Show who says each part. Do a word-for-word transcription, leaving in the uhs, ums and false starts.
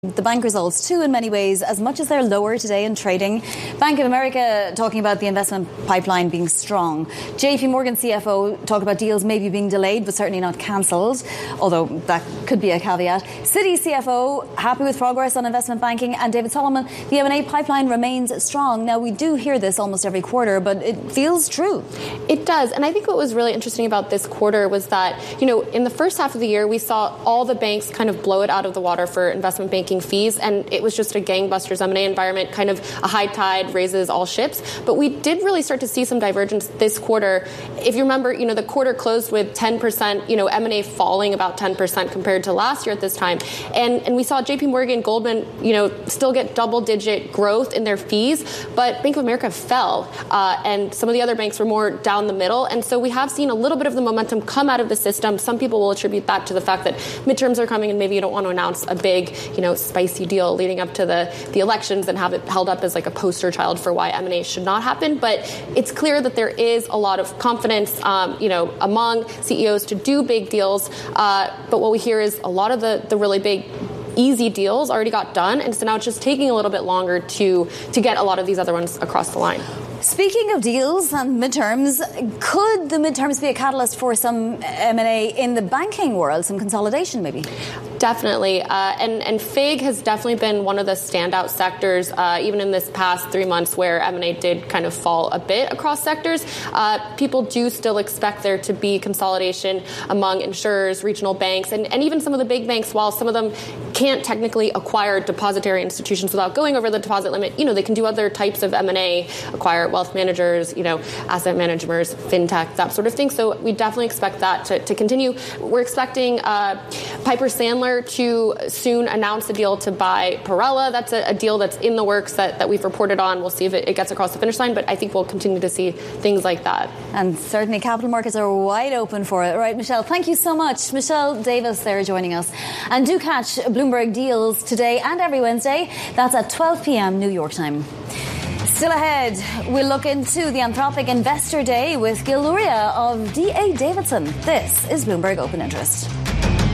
Speaker 1: The bank results too in many ways, as much as they're lower today in trading. Bank of America talking about the investment pipeline being strong. J P Morgan C F O talk about deals maybe being delayed but certainly not cancelled, although that could be a caveat. Citi C F O happy with progress on investment banking, and David Solomon, the M and A pipeline remains strong. Now we do hear this almost every quarter, but it feels true.
Speaker 2: It does, and I think what was really interesting about this quarter was that, you know, in the first half of the year we saw all the banks kind of blow it out of the water for investment banking fees, and it was just a gangbusters M and A environment, kind of a high tide raises all ships. But we did really start to see some divergence this quarter. If you remember, you know, the quarter closed with ten percent, you know, M and A falling about ten percent compared to last year at this time. And and we saw J P Morgan, Goldman, you know, still get double-digit growth in their fees, but Bank of America fell, uh, and some of the other banks were more down the middle. And so we have seen a little bit of the momentum come out of the system. Some people will attribute that to the fact that midterms are coming and maybe you don't want to announce a big, you know, spicy deal leading up to the, the elections and have it held up as like a poster child for why M and A should not happen. But it's clear that there is a lot of confidence, um, you know, among C E Os to do big deals. Uh, but what we hear is a lot of the, the really big easy deals already got done. And so now it's just taking a little bit longer to, to get a lot of these other ones across the line.
Speaker 1: Speaking of deals and midterms, could the midterms be a catalyst for some M and A in the banking world, some consolidation maybe?
Speaker 2: Definitely. Uh, and, and F I G has definitely been one of the standout sectors, uh, even in this past three months where M and A did kind of fall a bit across sectors. Uh, people do still expect there to be consolidation among insurers, regional banks, and, and even some of the big banks. While some of them can't technically acquire depository institutions without going over the deposit limit, you know, they can do other types of M and A, acquire wealth managers, you know, asset managers, fintech, that sort of thing. So we definitely expect that to, to continue. We're expecting uh, Piper Sandler to soon announce a deal to buy Perella. That's a, a deal that's in the works that, that we've reported on. We'll see if it, it gets across the finish line, but I think we'll continue to see things like that.
Speaker 1: And certainly capital markets are wide open for it. All right, Michelle, thank you so much. Michelle Davis there joining us. And do catch Bloomberg Deals today and every Wednesday. That's at twelve p.m. New York time. Still ahead, we'll look into the Anthropic Investor Day with Gil Luria of D A Davidson. This is Bloomberg Open Interest.